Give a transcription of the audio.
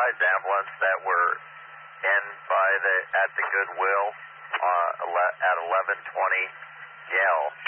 specialized ambulance that were in at the Goodwill at 1120 Yale.